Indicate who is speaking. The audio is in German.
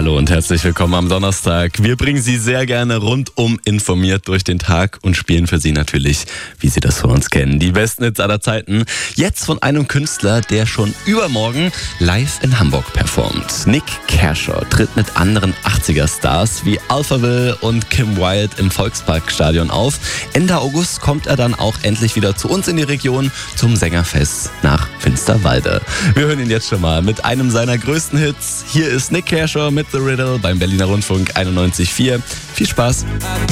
Speaker 1: Hallo und herzlich willkommen am Donnerstag. Wir bringen Sie sehr gerne rundum informiert durch den Tag und spielen für Sie natürlich, wie Sie das von uns kennen, die besten Hits aller Zeiten. Jetzt von einem Künstler, der schon übermorgen live in Hamburg performt. Nick Kershaw tritt mit anderen 80er-Stars wie Alphaville und Kim Wilde im Volksparkstadion auf. Ende August kommt er dann auch endlich wieder zu uns in die Region zum Sängerfest nach Finsterwalde. Wir hören ihn jetzt schon mal mit einem seiner größten Hits. Hier ist Nick Kershaw mit The Riddle beim Berliner Rundfunk 91,4. Viel Spaß!